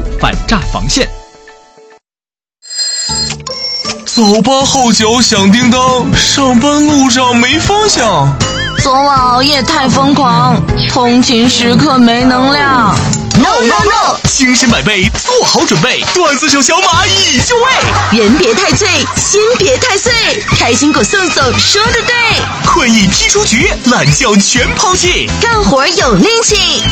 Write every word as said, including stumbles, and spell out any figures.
反诈防线。 早八号角响叮当，上班路上没方向。 昨晚熬夜太疯狂，通勤时刻没能量。 No no no！ 精神百倍，做好准备，段子手小马已就位。 人别太醉，心别太碎，开心果送送说的对。 困意踢出局，懒觉全抛弃， 干活有力气，